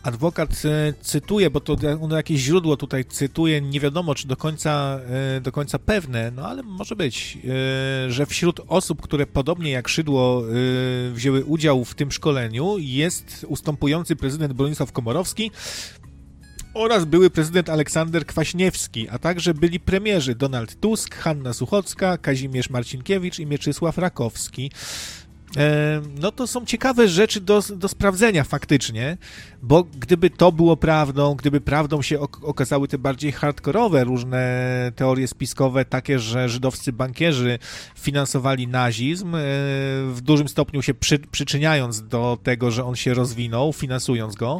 adwokat cytuje, bo to jakieś źródło tutaj cytuje, nie wiadomo, czy do końca pewne, no ale może być, że wśród osób, które podobnie jak Szydło wzięły udział w tym szkoleniu, jest ustępujący prezydent Bronisław Komorowski oraz były prezydent Aleksander Kwaśniewski, a także byli premierzy Donald Tusk, Hanna Suchocka, Kazimierz Marcinkiewicz i Mieczysław Rakowski. No to są ciekawe rzeczy do sprawdzenia faktycznie, bo gdyby to było prawdą, gdyby prawdą się okazały te bardziej hardkorowe różne teorie spiskowe, takie, że żydowscy bankierzy finansowali nazizm, w dużym stopniu się przyczyniając do tego, że on się rozwinął, finansując go,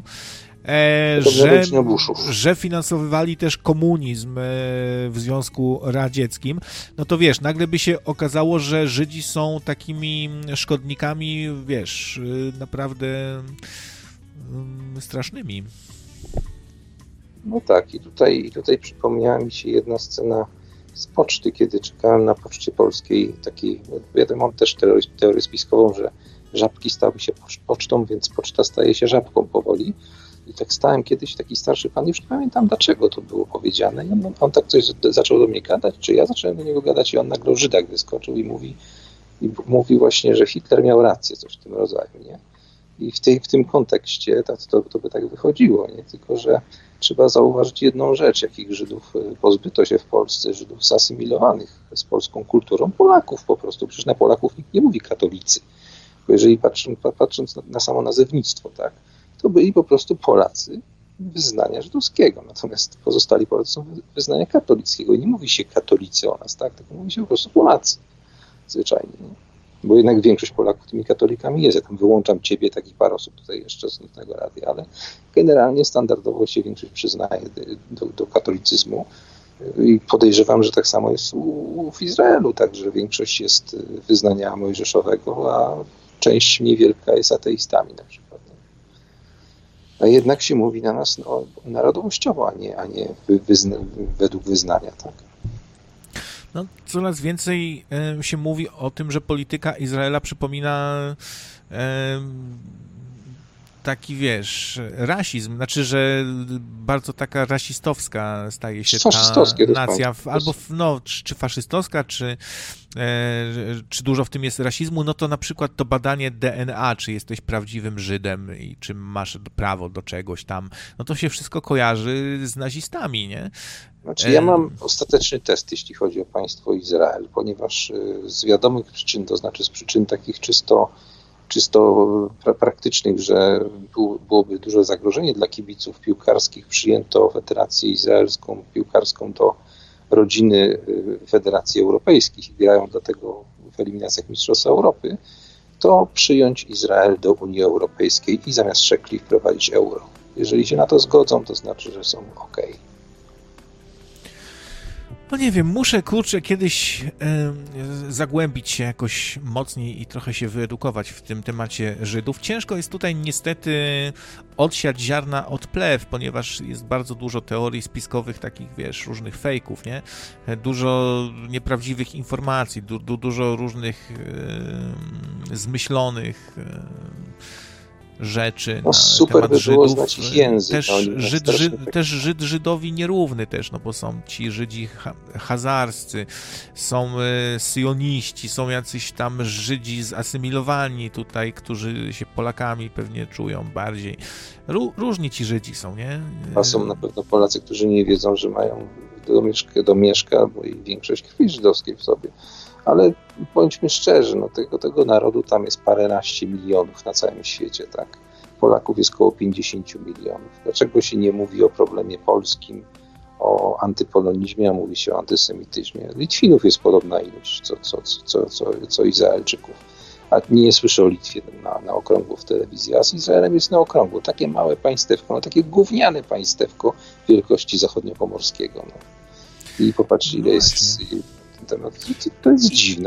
że finansowywali też komunizm w Związku Radzieckim, no to wiesz, nagle by się okazało, że Żydzi są takimi szkodnikami, wiesz, naprawdę strasznymi. No tak, i tutaj przypomniała mi się jedna scena z poczty, kiedy czekałem na Poczcie Polskiej, takiej, ja mam też teorię spiskową, że żabki stały się pocztą, więc poczta staje się żabką powoli. I tak stałem kiedyś, taki starszy pan, już nie pamiętam dlaczego to było powiedziane. I on tak coś zaczął do mnie gadać, czy ja zacząłem do niego gadać i on nagle o Żydach wyskoczył i mówi właśnie, że Hitler miał rację, coś w tym rodzaju, nie? I w tym kontekście to by tak wychodziło, nie? Tylko że trzeba zauważyć jedną rzecz, jakich Żydów pozbyto się w Polsce, Żydów zasymilowanych z polską kulturą, Polaków po prostu. Przecież na Polaków nikt nie mówi katolicy. Bo jeżeli patrząc na samo nazewnictwo, tak, to byli po prostu Polacy wyznania żydowskiego. Natomiast pozostali Polacy są wyznania katolickiego. I nie mówi się katolicy o nas, tak? Tylko mówi się po prostu Polacy. Zwyczajnie. Nie? Bo jednak większość Polaków tymi katolikami jest. Ja tam wyłączam ciebie, takich parę osób tutaj jeszcze z Nocnego Radia, ale generalnie standardowo się większość przyznaje do katolicyzmu. I podejrzewam, że tak samo jest w Izraelu, także większość jest wyznania mojżeszowego, a część niewielka jest ateistami na przykład. A jednak się mówi na nas narodowościowo, a nie według wyznania, tak? No, coraz więcej się mówi o tym, że polityka Izraela przypomina taki, wiesz, rasizm, znaczy, że bardzo taka rasistowska staje się ta nacja, czy faszystowska, czy dużo w tym jest rasizmu, no to na przykład to badanie DNA, czy jesteś prawdziwym Żydem i czy masz prawo do czegoś tam, no to się wszystko kojarzy z nazistami, nie? Znaczy ja mam ostateczny test, jeśli chodzi o państwo Izrael, ponieważ z wiadomych przyczyn, to znaczy z przyczyn takich czysto praktycznych, że byłoby duże zagrożenie dla kibiców piłkarskich, przyjęto Federację Izraelską Piłkarską do rodziny Federacji Europejskich i grają dlatego w eliminacjach Mistrzostwa Europy, to przyjąć Izrael do Unii Europejskiej i zamiast szekli wprowadzić euro. Jeżeli się na to zgodzą, to znaczy, że są okej. No nie wiem, muszę, kurczę, kiedyś zagłębić się jakoś mocniej i trochę się wyedukować w tym temacie Żydów. Ciężko jest tutaj niestety odsiać ziarna od plew, ponieważ jest bardzo dużo teorii spiskowych, takich, wiesz, różnych fejków, nie? Dużo nieprawdziwych informacji, dużo różnych zmyślonych rzeczy no, na temat by Żydów. Znać ich język, też Żyd Żydowi nierówny też, no bo są ci Żydzi hazarscy, są syjoniści, są jacyś tam Żydzi zasymilowani tutaj, którzy się Polakami pewnie czują bardziej. Różni ci Żydzi są, nie? A są na pewno Polacy, którzy nie wiedzą, że mają domieszka, bo i większość krwi żydowskiej w sobie. Ale bądźmy szczerzy, no tego narodu tam jest paręnaście milionów na całym świecie, tak? Polaków jest około 50 milionów. Dlaczego się nie mówi o problemie polskim, o antypolonizmie, a mówi się o antysemityzmie? Litwinów jest podobna ilość, co Izraelczyków. A nie słyszę o Litwie na okrągło w telewizji, a z Izraelem jest na okrągło. Takie małe państewko, no takie gówniane państewko wielkości zachodniopomorskiego. No. I popatrz, ile jest... To jest dziwne.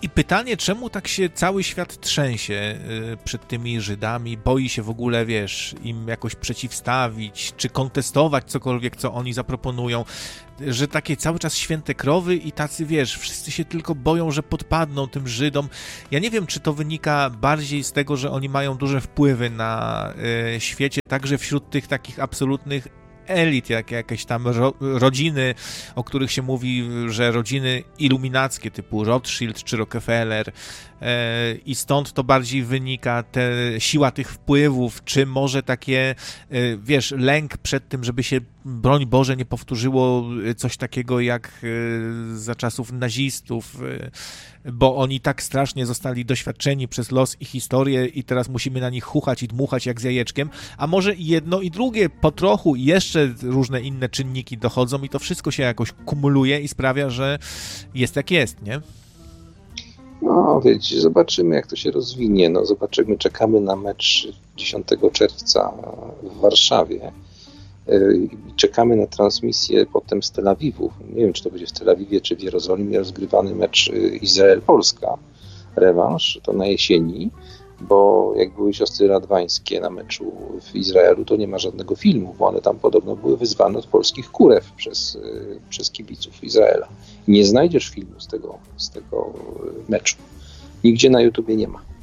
I pytanie, czemu tak się cały świat trzęsie przed tymi Żydami, boi się w ogóle, wiesz, im jakoś przeciwstawić, czy kontestować cokolwiek, co oni zaproponują, że takie cały czas święte krowy i tacy, wiesz, wszyscy się tylko boją, że podpadną tym Żydom. Ja nie wiem, czy to wynika bardziej z tego, że oni mają duże wpływy na świecie, także wśród tych takich absolutnych elit, jak jakieś tam rodziny, o których się mówi, że rodziny iluminackie typu Rothschild czy Rockefeller, i stąd to bardziej wynika siła tych wpływów, czy może takie, wiesz, lęk przed tym, żeby się, broń Boże, nie powtórzyło coś takiego jak za czasów nazistów, bo oni tak strasznie zostali doświadczeni przez los i historię i teraz musimy na nich chuchać i dmuchać jak z jajeczkiem, a może jedno i drugie po trochu, jeszcze różne inne czynniki dochodzą i to wszystko się jakoś kumuluje i sprawia, że jest jak jest, nie? No, wiecie, zobaczymy, jak to się rozwinie. No, zobaczymy, czekamy na mecz 10 czerwca w Warszawie. Czekamy na transmisję potem z Tel Awiwu. Nie wiem, czy to będzie w Tel Awiwie, czy w Jerozolimie rozgrywany mecz Izrael-Polska. Rewanż to na jesieni, bo jak były siostry radwańskie na meczu w Izraelu, to nie ma żadnego filmu, bo one tam podobno były wyzwane od polskich kurew przez kibiców Izraela. Nie znajdziesz filmu z tego meczu. Nigdzie na YouTubie nie ma.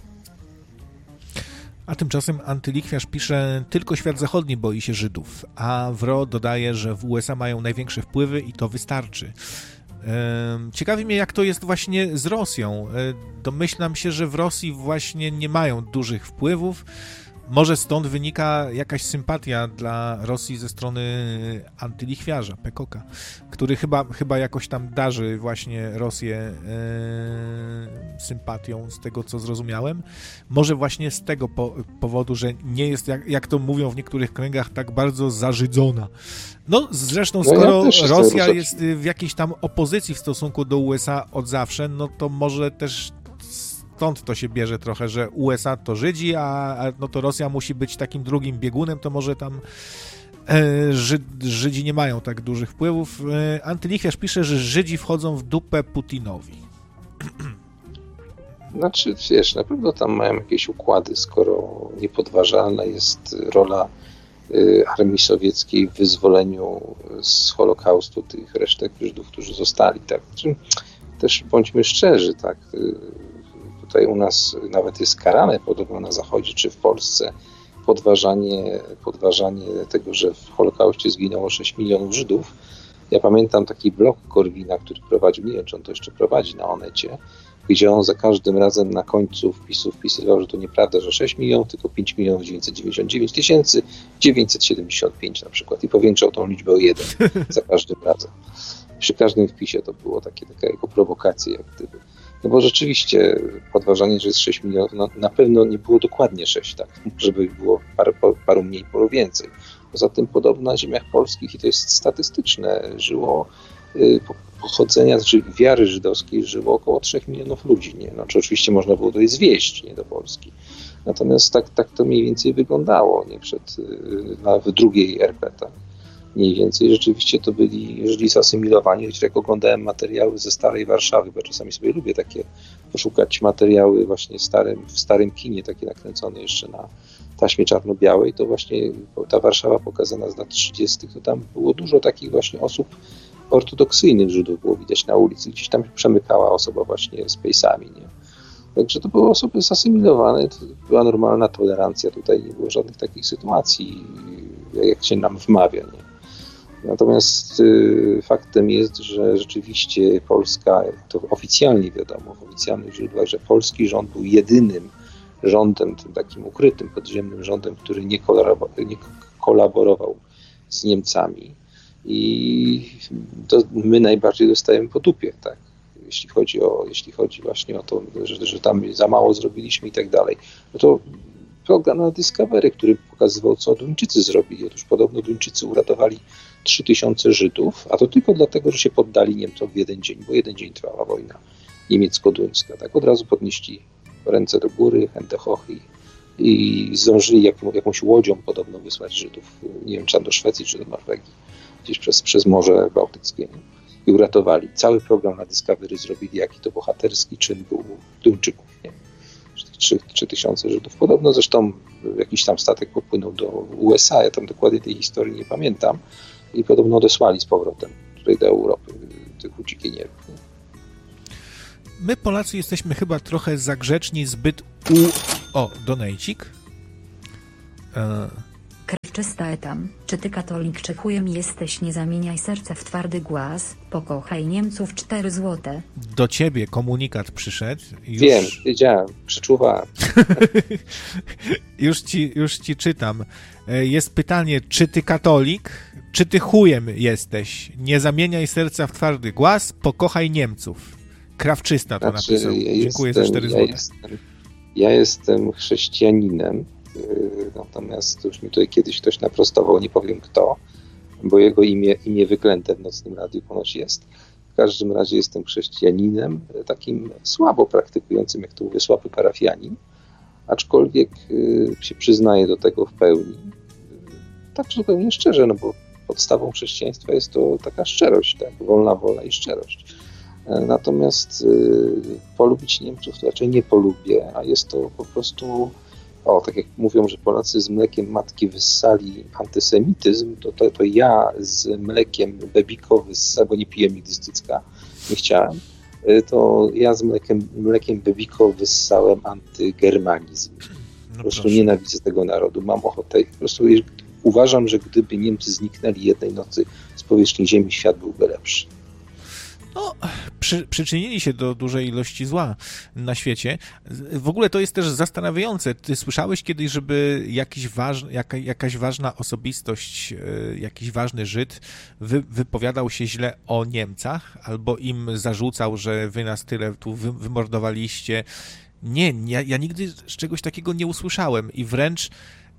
A tymczasem antylichwiarz pisze, tylko świat zachodni boi się Żydów, a Wro dodaje, że w USA mają największe wpływy i to wystarczy. Ciekawi mnie, jak to jest właśnie z Rosją. Domyślam się, że w Rosji właśnie nie mają dużych wpływów. Może stąd wynika jakaś sympatia dla Rosji ze strony antylichwiarza, Pekoka, który chyba jakoś tam darzy właśnie Rosję sympatią, z tego co zrozumiałem. Może właśnie z tego powodu, że nie jest, jak to mówią w niektórych kręgach, tak bardzo zażydzona. No zresztą, skoro Rosja jest w jakiejś tam opozycji w stosunku do USA od zawsze, no to może też stąd to się bierze trochę, że USA to Żydzi, a no to Rosja musi być takim drugim biegunem, to może tam Żydzi nie mają tak dużych wpływów. Antylichwiarz pisze, że Żydzi wchodzą w dupę Putinowi. Znaczy, wiesz, na pewno tam mają jakieś układy, skoro niepodważalna jest rola armii sowieckiej w wyzwoleniu z Holokaustu tych resztek Żydów, którzy zostali. Tak? Też bądźmy szczerzy, tak? Tutaj u nas nawet jest karane, podobno na Zachodzie czy w Polsce, podważanie tego, że w Holokauście zginęło 6 milionów Żydów. Ja pamiętam taki blog Korwina, który prowadził, nie wiem, czy on to jeszcze prowadzi na Onecie, gdzie on za każdym razem na końcu wpisu wpisywał, że to nieprawda, że 6 milionów, tylko 5 milionów 999 975 na przykład i powiększał tą liczbę o 1 za każdym razem. Przy każdym wpisie to było taka jako prowokacja, jak gdyby. No bo rzeczywiście podważanie, że jest 6 milionów, no na pewno nie było dokładnie 6, tak? Żeby było paru mniej, paru więcej. Poza tym podobno na ziemiach polskich, i to jest statystyczne, żyło pochodzenia, znaczy wiary żydowskiej żyło około 3 milionów ludzi. Nie? No, czy oczywiście można było to zwieść, nie do Polski. Natomiast tak to mniej więcej wyglądało, nie w drugiej RP. Tak? Mniej więcej rzeczywiście to byli Żydzi zasymilowani, choć jak oglądałem materiały ze starej Warszawy, bo czasami sobie lubię takie poszukać materiały właśnie w starym kinie, takie nakręcone jeszcze na taśmie czarno-białej, to właśnie ta Warszawa pokazana z lat 30., to tam było dużo takich właśnie osób ortodoksyjnych Żydów, było widać na ulicy, gdzieś tam przemykała osoba właśnie z pejsami, nie? Także to były osoby zasymilowane, to była normalna tolerancja, tutaj nie było żadnych takich sytuacji, jak się nam wmawia, nie? Natomiast faktem jest, że rzeczywiście Polska, to oficjalnie wiadomo, w oficjalnych źródłach, że polski rząd był jedynym rządem, tym takim ukrytym, podziemnym rządem, który nie kolaborował z Niemcami. I to my najbardziej dostajemy po dupie, tak? Jeśli chodzi właśnie o to, że tam za mało zrobiliśmy i tak dalej. No to program na Discovery, który pokazywał, co Duńczycy zrobili. Otóż podobno Duńczycy uratowali 3000 Żydów, a to tylko dlatego, że się poddali Niemcom w jeden dzień, bo jeden dzień trwała wojna niemiecko-duńska. Tak od razu podnieśli ręce do góry, Hände hoch i zdążyli jakąś łodzią podobno wysłać Żydów, nie wiem, czy do Szwecji, czy do Norwegii, gdzieś przez Morze Bałtyckie. i uratowali. Cały program na Discovery zrobili, jaki to bohaterski czyn był Duńczyków. Nie? 3000 Żydów. Podobno zresztą jakiś tam statek popłynął do USA, ja tam dokładnie tej historii nie pamiętam, i podobno odesłali z powrotem tutaj do Europy tych uciekinierów. Nie? My Polacy jesteśmy chyba trochę za grzeczni, zbyt donejcik. Krew czysta etam. Czy ty katolik czy chujem jesteś? Nie zamieniaj serce w twardy głaz. Pokochaj Niemców 4 złote. Do ciebie komunikat przyszedł. Wiem, wiedziałem, przeczuwałem. już ci czytam. Jest pytanie, czy ty katolik, czy ty chujem jesteś? Nie zamieniaj serca w twardy głaz, pokochaj Niemców. Krawczysta to napisał. Dziękuję za 4 złote. Ja jestem chrześcijaninem, natomiast już mi tutaj kiedyś ktoś naprostował, nie powiem kto, bo jego imię wyklęte w Nocnym Radiu ponoć jest. W każdym razie jestem chrześcijaninem, takim słabo praktykującym, jak to mówię, słaby parafianin, aczkolwiek się przyznaję do tego w pełni. Tak zupełnie szczerze, no bo podstawą chrześcijaństwa jest to taka szczerość, tak, wolna wola i szczerość. Natomiast polubić Niemców to raczej nie polubię, a jest to po prostu, tak jak mówią, że Polacy z mlekiem matki wyssali antysemityzm, to ja z mlekiem Bebiko wyssałem, bo nie piłem nigdy z cycka, nie chciałem, to ja z mlekiem Bebiko wyssałem antygermanizm. Po prostu nienawidzę tego narodu, mam ochotę, po prostu uważam, że gdyby Niemcy zniknęli jednej nocy z powierzchni ziemi, świat byłby lepszy. No, przyczynili się do dużej ilości zła na świecie. W ogóle to jest też zastanawiające. Ty słyszałeś kiedyś, żeby jakaś ważna osobistość, jakiś ważny Żyd wypowiadał się źle o Niemcach albo im zarzucał, że wy nas tyle tu wymordowaliście? Nie, ja nigdy z czegoś takiego nie usłyszałem i wręcz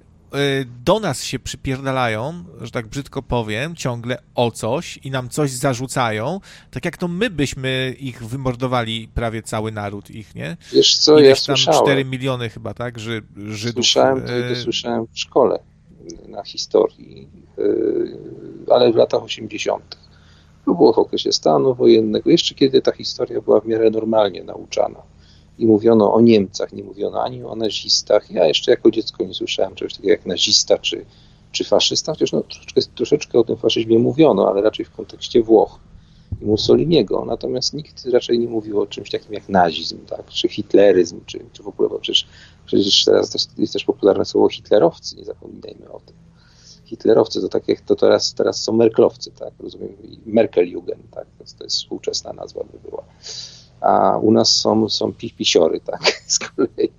do nas się przypierdalają, że tak brzydko powiem, ciągle o coś i nam coś zarzucają, tak jak to my byśmy ich wymordowali, prawie cały naród ich, nie? Wiesz co, ja słyszałem. 4 miliony chyba, tak, Żydów. Słyszałem w szkole na historii, ale w latach 80. To było w okresie stanu wojennego, jeszcze kiedy ta historia była w miarę normalnie nauczana. I mówiono o Niemcach, nie mówiono ani o nazistach. Ja jeszcze jako dziecko nie słyszałem czegoś takiego jak nazista czy faszysta, chociaż troszeczkę o tym faszyzmie mówiono, ale raczej w kontekście Włoch i Mussoliniego. Natomiast nikt raczej nie mówił o czymś takim jak nazizm, tak? Czy hitleryzm, czy w ogóle, bo przecież teraz jest też popularne słowo hitlerowcy, nie zapominajmy o tym. Hitlerowcy to tak jak to teraz są merklowcy, tak? Rozumiem, Merkeljugend, tak? To jest współczesna nazwa by była. A u nas są pisiory, tak, z kolei.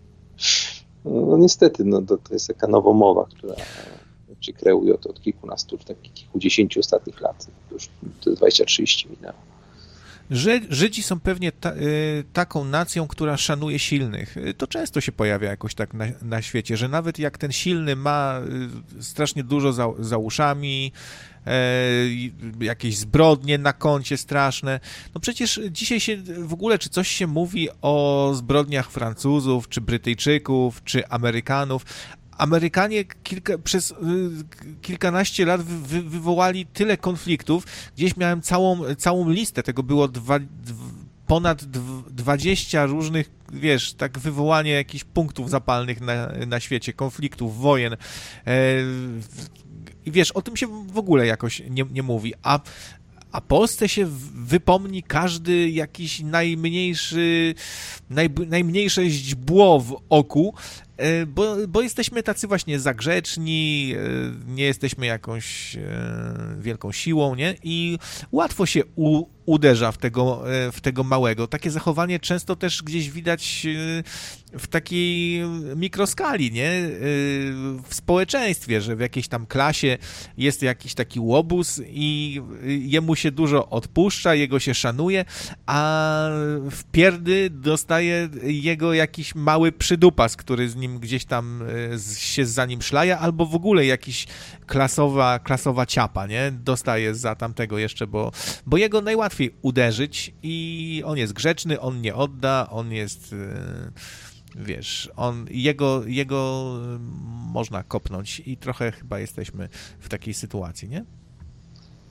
No niestety, to jest taka nowomowa, która się kreuje od kilkunastu, kilkudziesięciu ostatnich lat. Już 20-30 minęło. Żydzi są pewnie taką nacją, która szanuje silnych. To często się pojawia jakoś tak na świecie, że nawet jak ten silny ma strasznie dużo za uszami, jakieś zbrodnie na koncie straszne. No przecież dzisiaj się w ogóle, czy coś się mówi o zbrodniach Francuzów, czy Brytyjczyków, czy Amerykanów. Amerykanie przez kilkanaście lat wywołali tyle konfliktów. Gdzieś miałem całą listę, tego było ponad 20 różnych, wiesz, tak wywołanie jakichś punktów zapalnych na świecie, konfliktów, wojen. I wiesz, o tym się w ogóle jakoś nie mówi, a Polsce się wypomni każdy jakiś najmniejsze źdźbło w oku, bo jesteśmy tacy właśnie zagrzeczni, nie jesteśmy jakąś wielką siłą, nie? I łatwo się uderza w tego małego. Takie zachowanie często też gdzieś widać w takiej mikroskali, nie? W społeczeństwie, że w jakiejś tam klasie jest jakiś taki łobuz i jemu się dużo odpuszcza, jego się szanuje, a w pierdy dostaje jego jakiś mały przydupas, który z nim gdzieś tam się za nim szlaja, albo w ogóle jakiś klasowa ciapa, nie? Dostaje za tamtego jeszcze, bo jego najłatwiej uderzyć i on jest grzeczny, on nie odda, on jest, wiesz, jego można kopnąć i trochę chyba jesteśmy w takiej sytuacji, nie?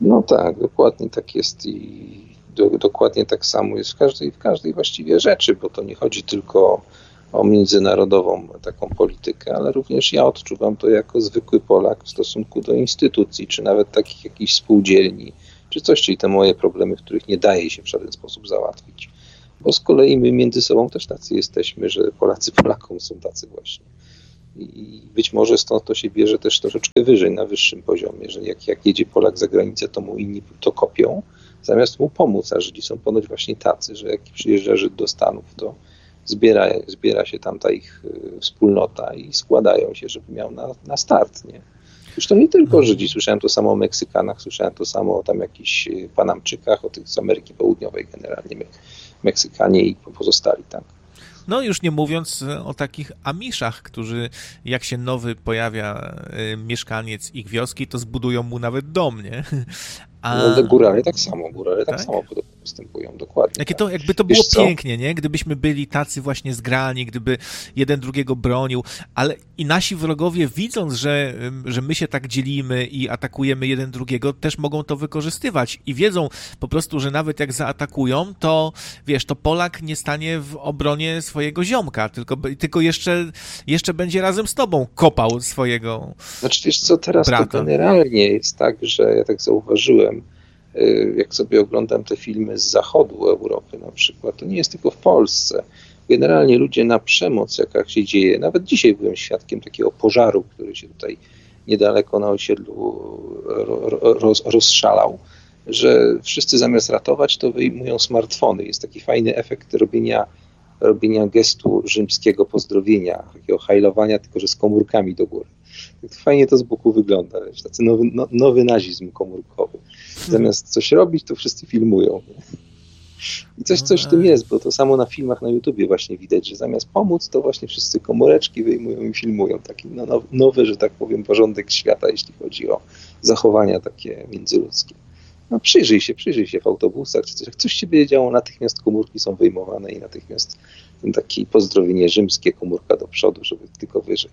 No tak, dokładnie tak jest i dokładnie tak samo jest w każdej właściwie rzeczy, bo to nie chodzi tylko o międzynarodową taką politykę, ale również ja odczuwam to jako zwykły Polak w stosunku do instytucji, czy nawet takich jakichś spółdzielni, czy coś, czyli te moje problemy, których nie daje się w żaden sposób załatwić. Bo z kolei my między sobą też tacy jesteśmy, że Polacy Polakom są tacy właśnie. I być może stąd to się bierze też troszeczkę wyżej, na wyższym poziomie, że jak jedzie Polak za granicę, to mu inni to kopią, zamiast mu pomóc, a Żydzi są ponoć właśnie tacy, że jak przyjeżdża Żyd do Stanów, to zbiera się tam ta ich wspólnota i składają się, żeby miał na start, nie? Zresztą nie tylko Żydzi, słyszałem to samo o Meksykanach, słyszałem to samo o tam jakichś Panamczykach, o tych z Ameryki Południowej generalnie, Meksykanie i pozostali, tak? No już nie mówiąc o takich Amiszach, którzy jak się nowy pojawia mieszkaniec ich wioski, to zbudują mu nawet dom, nie? No, górale tak samo podobnie postępują, dokładnie. Jakby to było pięknie, nie? Gdybyśmy byli tacy właśnie zgrani, gdyby jeden drugiego bronił, ale i nasi wrogowie, widząc, że my się tak dzielimy i atakujemy jeden drugiego, też mogą to wykorzystywać i wiedzą po prostu, że nawet jak zaatakują, to wiesz, to Polak nie stanie w obronie swojego ziomka, tylko jeszcze będzie razem z tobą kopał swojego Znaczy wiesz co, teraz brata. To generalnie jest tak, że ja tak zauważyłem, jak sobie oglądam te filmy z zachodu Europy na przykład, to nie jest tylko w Polsce. Generalnie ludzie na przemoc, jaka się dzieje, nawet dzisiaj byłem świadkiem takiego pożaru, który się tutaj niedaleko na osiedlu rozszalał, że wszyscy zamiast ratować, to wyjmują smartfony. Jest taki fajny efekt robienia gestu rzymskiego pozdrowienia, takiego hajlowania, tylko że z komórkami do góry. Tak fajnie to z boku wygląda, wiesz, tacy nowy nazizm komórkowy. Zamiast coś robić, to wszyscy filmują. I coś w tym jest, bo to samo na filmach na YouTubie właśnie widać, że zamiast pomóc, to właśnie wszyscy komóreczki wyjmują i filmują. Taki nowy, że tak powiem, porządek świata, jeśli chodzi o zachowania takie międzyludzkie. No przyjrzyj się w autobusach, czy coś. Jak coś się będzie działo, natychmiast komórki są wyjmowane i natychmiast takie pozdrowienie rzymskie, komórka do przodu, żeby tylko wyżej.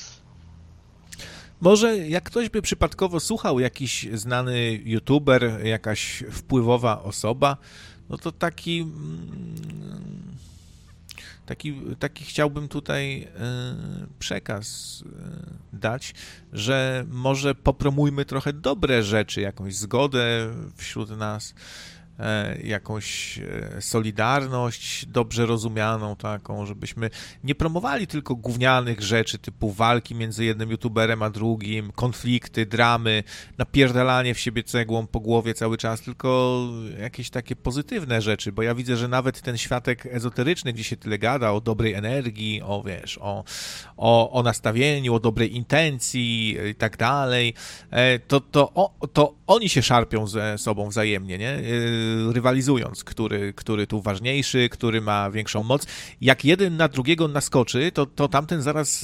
Może jak ktoś by przypadkowo słuchał, jakiś znany youtuber, jakaś wpływowa osoba, no to taki chciałbym tutaj przekaz dać, że może popromujmy trochę dobre rzeczy, jakąś zgodę wśród nas, jakąś solidarność dobrze rozumianą taką, żebyśmy nie promowali tylko gównianych rzeczy typu walki między jednym youtuberem a drugim, konflikty, dramy, napierdalanie w siebie cegłą po głowie cały czas, tylko jakieś takie pozytywne rzeczy, bo ja widzę, że nawet ten światek ezoteryczny, gdzie się tyle gada o dobrej energii, o nastawieniu, o dobrej intencji i tak dalej, to oni się szarpią ze sobą wzajemnie, nie? Rywalizując, który tu ważniejszy, który ma większą moc. Jak jeden na drugiego naskoczy, to tamten zaraz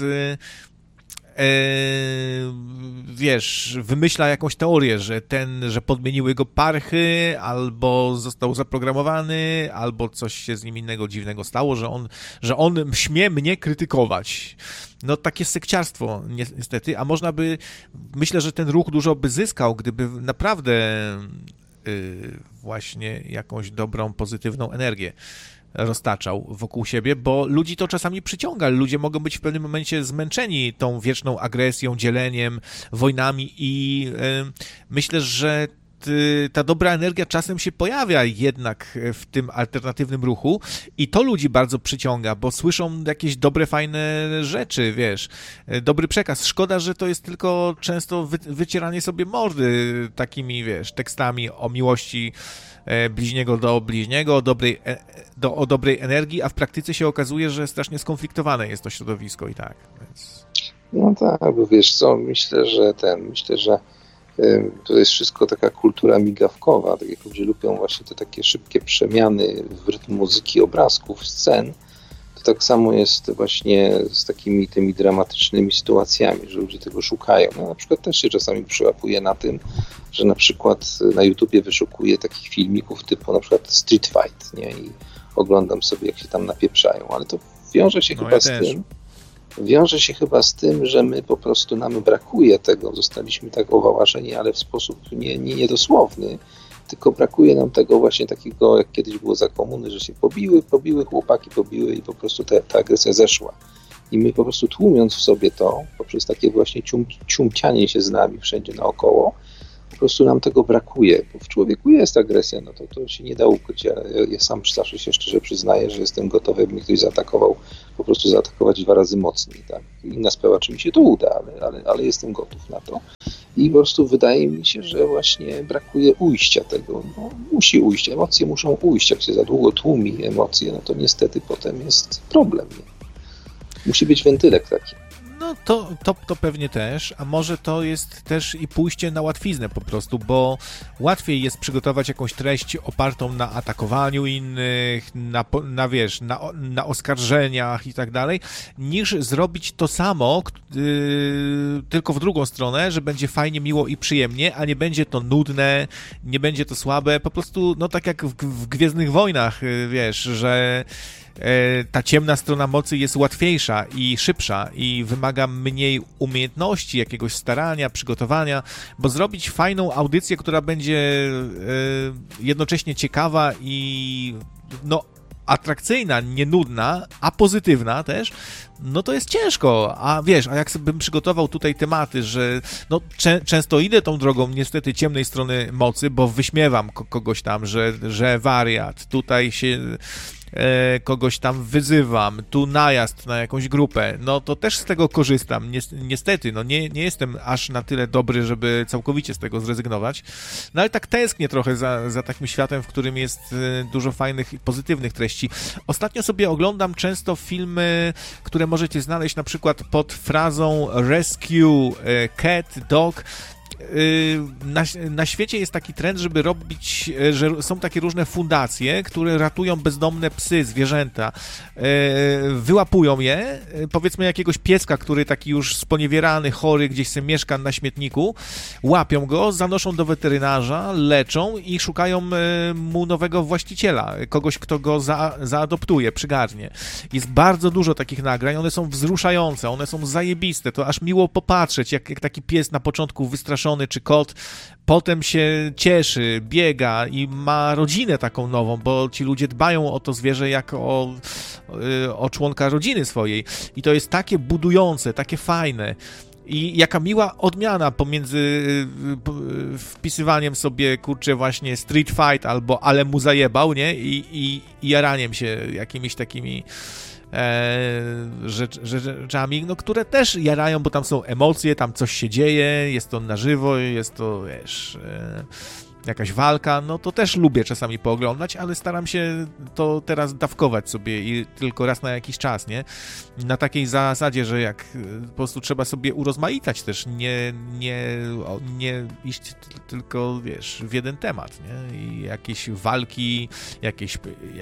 wiesz, wymyśla jakąś teorię, że podmieniły go parchy, albo został zaprogramowany, albo coś się z nim innego dziwnego stało, że on śmie mnie krytykować. No takie sekciarstwo niestety, a można by, myślę, że ten ruch dużo by zyskał, gdyby naprawdę właśnie jakąś dobrą, pozytywną energię roztaczał wokół siebie, bo ludzi to czasami przyciąga. Ludzie mogą być w pewnym momencie zmęczeni tą wieczną agresją, dzieleniem, wojnami i myślę, że ta dobra energia czasem się pojawia jednak w tym alternatywnym ruchu i to ludzi bardzo przyciąga, bo słyszą jakieś dobre, fajne rzeczy, wiesz, dobry przekaz. Szkoda, że to jest tylko często wycieranie sobie mordy takimi, wiesz, tekstami o miłości bliźniego do bliźniego, o dobrej energii, a w praktyce się okazuje, że strasznie skonfliktowane jest to środowisko i tak, więc... No tak, bo wiesz co, myślę, że to jest wszystko taka kultura migawkowa, tak jak ludzie lubią właśnie te takie szybkie przemiany w rytm muzyki, obrazków, scen, to tak samo jest właśnie z takimi tymi dramatycznymi sytuacjami, że ludzie tego szukają. Ja na przykład też się czasami przyłapuję na tym, że na przykład na YouTubie wyszukuję takich filmików typu na przykład Street Fight, nie? I oglądam sobie, jak się tam napieprzają, ale to wiąże się chyba z tym, wiąże się chyba z tym, że my po prostu nam brakuje tego, zostaliśmy tak owałaszeni, ale w sposób niedosłowny, tylko brakuje nam tego właśnie takiego, jak kiedyś było za komuny, że się pobiły, chłopaki pobiły i po prostu ta agresja zeszła. I my po prostu tłumiąc w sobie to, poprzez takie właśnie ciumcianie się z nami wszędzie naokoło, po prostu nam tego brakuje, bo w człowieku jest agresja, no to się nie da ukryć. Ja sam zawsze się szczerze przyznaję, że jestem gotowy, jakby mnie ktoś zaatakował, po prostu zaatakować 2 razy mocniej. Tak? Inna sprawa, czy mi się to uda, ale jestem gotów na to. I po prostu wydaje mi się, że właśnie brakuje ujścia tego. No, musi ujść, emocje muszą ujść. Jak się za długo tłumi emocje, no to niestety potem jest problem. Nie? Musi być wentylek taki. No to pewnie też, a może to jest też i pójście na łatwiznę po prostu, bo łatwiej jest przygotować jakąś treść opartą na atakowaniu innych, na oskarżeniach i tak dalej, niż zrobić to samo, tylko w drugą stronę, że będzie fajnie, miło i przyjemnie, a nie będzie to nudne, nie będzie to słabe, po prostu, no tak jak w Gwiezdnych Wojnach, wiesz, że ta ciemna strona mocy jest łatwiejsza i szybsza i wymaga mniej umiejętności, jakiegoś starania, przygotowania, bo zrobić fajną audycję, która będzie jednocześnie ciekawa i no atrakcyjna, nie nudna, a pozytywna też, no to jest ciężko, a wiesz, a jak sobie bym przygotował tutaj tematy, że no często idę tą drogą niestety ciemnej strony mocy, bo wyśmiewam kogoś tam, że wariat, tutaj się kogoś tam wyzywam, tu najazd na jakąś grupę, no to też z tego korzystam. Niestety, no nie jestem aż na tyle dobry, żeby całkowicie z tego zrezygnować, no ale tak tęsknię trochę za takim światem, w którym jest dużo fajnych i pozytywnych treści. Ostatnio sobie oglądam często filmy, które możecie znaleźć na przykład pod frazą Rescue Cat, Dog. Na świecie jest taki trend, żeby robić, że są takie różne fundacje, które ratują bezdomne psy, zwierzęta. Wyłapują je, powiedzmy jakiegoś pieska, który taki już sponiewierany, chory, gdzieś sobie mieszka na śmietniku, łapią go, zanoszą do weterynarza, leczą i szukają mu nowego właściciela, kogoś, kto go zaadoptuje, przygarnie. Jest bardzo dużo takich nagrań, one są wzruszające, one są zajebiste, to aż miło popatrzeć, jak taki pies na początku wystraszony czy kot, potem się cieszy, biega i ma rodzinę taką nową, bo ci ludzie dbają o to zwierzę jak o członka rodziny swojej. I to jest takie budujące, takie fajne. I jaka miła odmiana pomiędzy wpisywaniem sobie, kurczę, właśnie street fight albo ale mu zajebał, nie? I jaraniem się jakimiś takimi rzeczami, no, które też jarają, bo tam są emocje, tam coś się dzieje, jest to na żywo, jest to, wiesz, jakaś walka, no to też lubię czasami pooglądać, ale staram się to teraz dawkować sobie i tylko raz na jakiś czas, nie? Na takiej zasadzie, że jak po prostu trzeba sobie urozmaicać też, nie iść tylko, wiesz, w jeden temat, nie? I jakieś walki, jakieś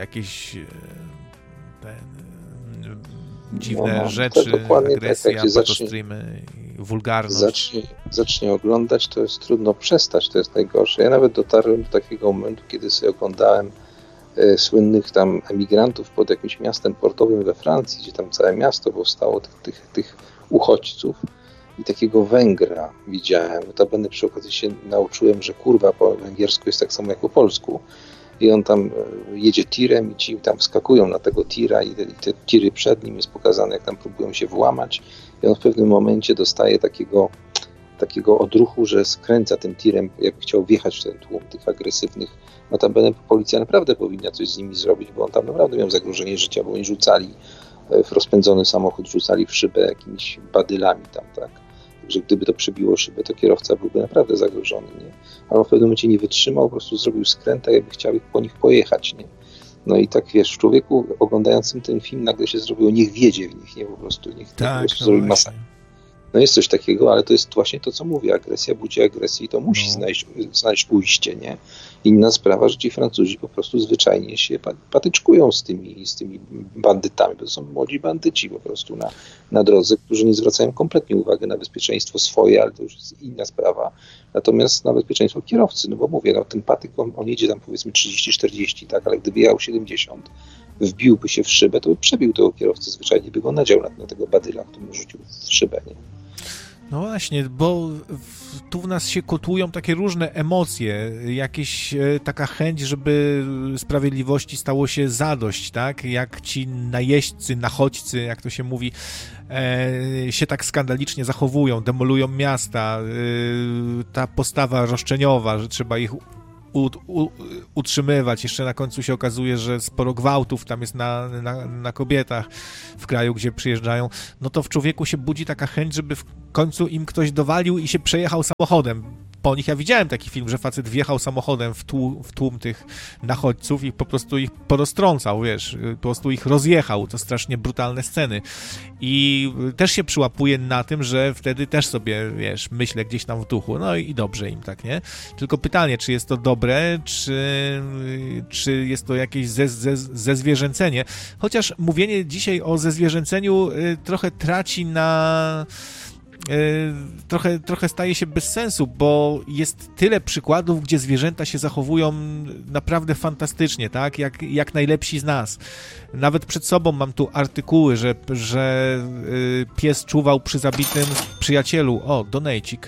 dziwne rzeczy, agresja, tak, patostreamy, wulgarność. Zacznie oglądać, to jest trudno przestać, to jest najgorsze. Ja nawet dotarłem do takiego momentu, kiedy sobie oglądałem słynnych tam emigrantów pod jakimś miastem portowym we Francji, gdzie tam całe miasto powstało tych uchodźców i takiego Węgra widziałem. Notabene przy okazji się nauczyłem, że kurwa po węgiersku jest tak samo jak po polsku. I on tam jedzie tirem i ci tam wskakują na tego tira i te tiry przed nim jest pokazane, jak tam próbują się włamać i on w pewnym momencie dostaje takiego odruchu, że skręca tym tirem, jakby chciał wjechać w ten tłum tych agresywnych. Notabene policja naprawdę powinna coś z nimi zrobić, bo on tam naprawdę miał zagrożenie życia, bo oni rzucali w rozpędzony samochód, rzucali w szybę jakimiś badylami tam, tak. Że gdyby to przebiło szybę, to kierowca byłby naprawdę zagrożony, nie? Ale w pewnym momencie nie wytrzymał, po prostu zrobił skręt, jakby chciał po nich pojechać, nie? No i tak, wiesz, w człowieku oglądającym ten film nagle się zrobiło, niech wjedzie w nich, nie? Po prostu, niech po prostu zrobi masakrę. No jest coś takiego, ale to jest właśnie to, co mówię. Agresja budzi agresję i to musi znaleźć ujście, nie? Inna sprawa, że ci Francuzi po prostu zwyczajnie się patyczkują z tymi bandytami, bo to są młodzi bandyci po prostu na drodze, którzy nie zwracają kompletnie uwagi na bezpieczeństwo swoje, ale to już jest inna sprawa. Natomiast na bezpieczeństwo kierowcy, no bo mówię, no ten patyk, on jedzie tam powiedzmy 30-40, tak, ale gdyby jechał 70, wbiłby się w szybę, to by przebił tego kierowcę, zwyczajnie by go nadział na tego badyla, który mu rzucił w szybę, nie? No właśnie, bo tu w nas się kotłują takie różne emocje, jakieś taka chęć, żeby sprawiedliwości stało się zadość, tak? Jak ci najeźdźcy, nachodźcy, jak to się mówi, się tak skandalicznie zachowują, demolują miasta, ta postawa roszczeniowa, że trzeba ich utrzymywać. Jeszcze na końcu się okazuje, że sporo gwałtów tam jest na kobietach w kraju, gdzie przyjeżdżają. No to w człowieku się budzi taka chęć, żeby w końcu im ktoś dowalił i się przejechał samochodem. Po nich ja widziałem taki film, że facet wjechał samochodem w tłum tych nachodźców i po prostu ich poroztrącał, wiesz, po prostu ich rozjechał. To strasznie brutalne sceny. I też się przyłapuję na tym, że wtedy też sobie, wiesz, myślę gdzieś tam w duchu, no i dobrze im, tak, nie? Tylko pytanie, czy jest to dobre, czy jest to jakieś zezwierzęcenie. Chociaż mówienie dzisiaj o zezwierzęceniu trochę traci na... trochę staje się bez sensu, bo jest tyle przykładów, gdzie zwierzęta się zachowują naprawdę fantastycznie, tak? Jak najlepsi z nas. Nawet przed sobą mam tu artykuły, że pies czuwał przy zabitym przyjacielu. O, donejcik.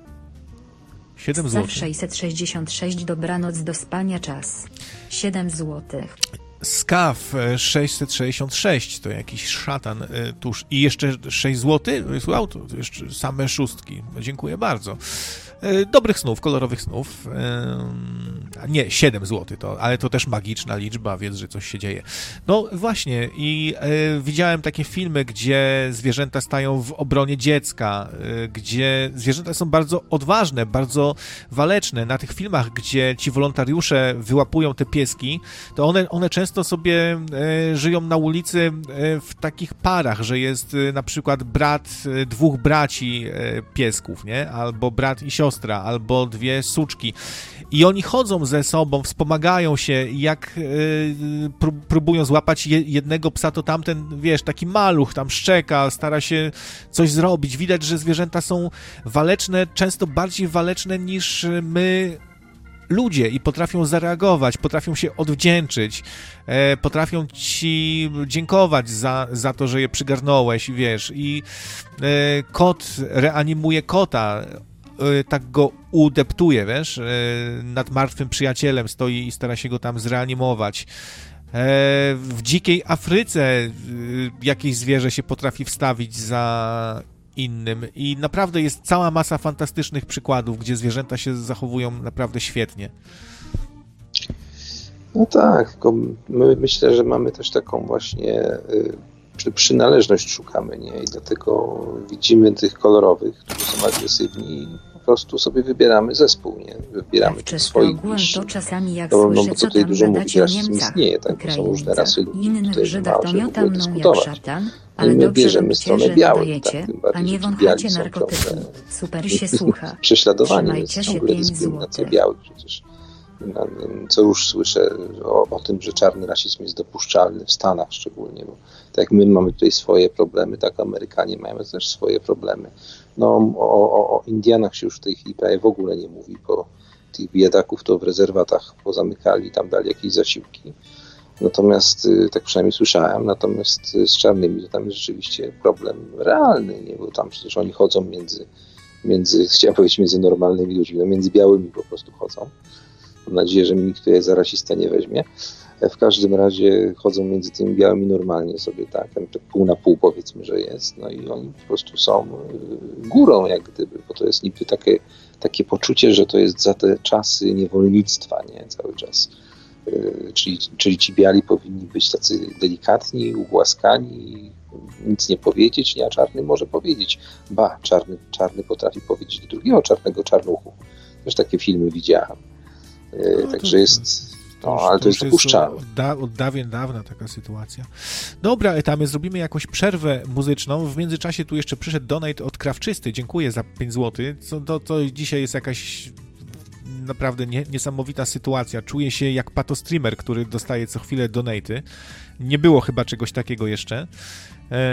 7 zł. 666 dobranoc do spania czas. 7 zł. Skaw 666 to jakiś szatan tuż i jeszcze 6 zł wysłał, to jeszcze same szóstki. Dziękuję bardzo. Dobrych snów, kolorowych snów. Nie, 7 zł to, ale to też magiczna liczba, wiedz, że coś się dzieje. No właśnie i widziałem takie filmy, gdzie zwierzęta stają w obronie dziecka, gdzie zwierzęta są bardzo odważne, bardzo waleczne. Na tych filmach, gdzie ci wolontariusze wyłapują te pieski, to one często sobie żyją na ulicy w takich parach, że jest na przykład brat dwóch braci piesków, nie? Albo brat i siostra, albo dwie suczki. I oni chodzą ze sobą, wspomagają się, jak próbują złapać jednego psa, to tamten, wiesz, taki maluch tam szczeka, stara się coś zrobić. Widać, że zwierzęta są waleczne, często bardziej waleczne niż my, ludzie, i potrafią zareagować, potrafią się odwdzięczyć, potrafią ci dziękować za to, że je przygarnąłeś, wiesz, i kot reanimuje kota, tak go udeptuje, wiesz, nad martwym przyjacielem stoi i stara się go tam zreanimować. W dzikiej Afryce jakieś zwierzę się potrafi wstawić za innym i naprawdę jest cała masa fantastycznych przykładów, gdzie zwierzęta się zachowują naprawdę świetnie. No tak, tylko my myślę, że mamy też taką właśnie przynależność szukamy, nie? I dlatego widzimy tych kolorowych, którzy są agresywni i po prostu sobie wybieramy zespół, nie? Wybieramy tych swoich bliższych. No bo co tutaj dużo mówić, rasizm istnieje, tak? Bo są różne rasy ludzi, tutaj nie ma o czym w ogóle dyskutować. I my bierzemy stronę białą, tak? Tym bardziej, że ci biali są ciągle prześladowani, jest ciągle dyskryminacja białych przecież. Co już słyszę o tym, że czarny rasizm jest dopuszczalny w Stanach szczególnie, bo tak jak my mamy tutaj swoje problemy, tak Amerykanie mają też swoje problemy. No o Indianach się już w tej chwili prawie w ogóle nie mówi, bo tych biedaków to w rezerwatach pozamykali, tam dali jakieś zasiłki. Natomiast, tak przynajmniej słyszałem, natomiast z czarnymi to tam jest rzeczywiście problem realny, nie? Bo tam przecież oni chodzą chciałem powiedzieć między normalnymi ludźmi, no między białymi po prostu chodzą. Mam nadzieję, że mi nikt tutaj za rasista nie weźmie. W każdym razie chodzą między tymi białymi normalnie sobie, tak pół na pół powiedzmy, że jest. No i oni po prostu są górą jak gdyby, bo to jest niby takie poczucie, że to jest za te czasy niewolnictwa, nie? Cały czas. Czyli ci biali powinni być tacy delikatni, ugłaskani, nic nie powiedzieć, nie? A czarny może powiedzieć. Czarny potrafi powiedzieć do drugiego czarnego czarnuchu. Też takie filmy widziałem. Także jest... ale to jest dopuszczalne. Od dawien dawna taka sytuacja. Dobra, Etamie, zrobimy jakąś przerwę muzyczną. W międzyczasie tu jeszcze przyszedł donate od Krawczysty. Dziękuję za 5 zł. To dzisiaj jest jakaś naprawdę niesamowita sytuacja. Czuję się jak patostreamer, który dostaje co chwilę donaty. Nie było chyba czegoś takiego jeszcze.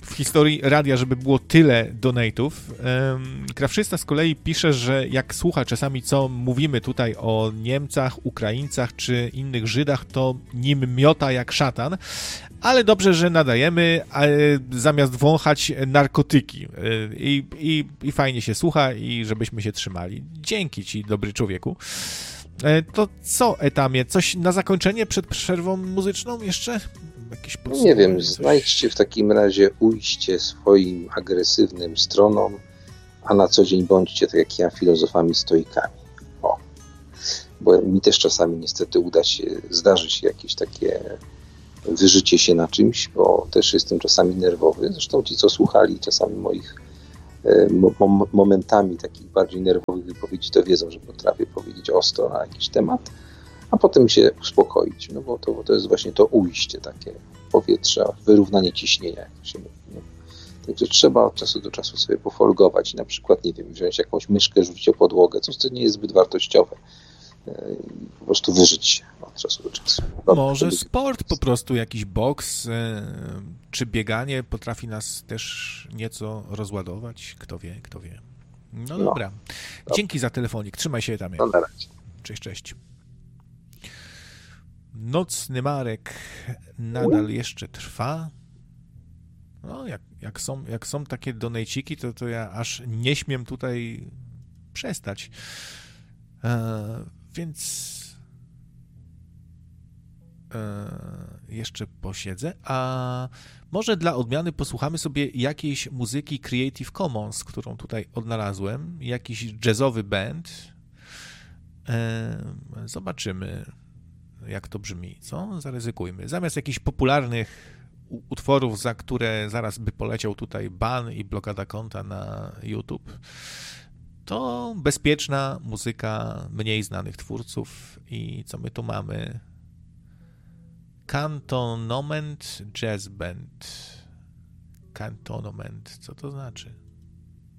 w historii radia, żeby było tyle donate'ów. Krawczysta z kolei pisze, że jak słucha czasami, co mówimy tutaj o Niemcach, Ukraińcach czy innych Żydach, to nim miota jak szatan, ale dobrze, że nadajemy, zamiast wąchać narkotyki. I fajnie się słucha i żebyśmy się trzymali. Dzięki ci, dobry człowieku. To co, Etamie? Coś na zakończenie przed przerwą muzyczną jeszcze? Jakieś nie wiem, znajdźcie w takim razie ujście swoim agresywnym stronom, a na co dzień bądźcie, tak jak ja, filozofami stoikami. O. Bo mi też czasami niestety zdarzy się jakieś takie wyżycie się na czymś, bo też jestem czasami nerwowy. Zresztą ci, co słuchali czasami moich momentami takich bardziej nerwowych wypowiedzi, to wiedzą, że potrafię powiedzieć ostro na jakiś temat, a potem się uspokoić, no bo to jest właśnie to ujście takie powietrza, wyrównanie ciśnienia, jak się mówi. Nie? Także trzeba od czasu do czasu sobie pofolgować, na przykład, nie wiem, wziąć jakąś myszkę, rzucić o podłogę, coś, co nie jest zbyt wartościowe. I po prostu wyżyć się od czasu do czasu. Może sport po prostu, jakiś boks, czy bieganie potrafi nas też nieco rozładować, kto wie. No dobra. Dzięki za telefonik, trzymaj się tam. No na razie. Cześć. Nocny Marek nadal jeszcze trwa. No, jak są takie donejciki, to ja aż nie śmiem tutaj przestać. Więc jeszcze posiedzę. A może dla odmiany posłuchamy sobie jakiejś muzyki Creative Commons, którą tutaj odnalazłem. Jakiś jazzowy band. Zobaczymy, jak to brzmi, co? Zaryzykujmy. Zamiast jakichś popularnych utworów, za które zaraz by poleciał tutaj ban i blokada konta na YouTube, to bezpieczna muzyka mniej znanych twórców. I co my tu mamy? Cantonment Jazz Band. Cantonment, co to znaczy?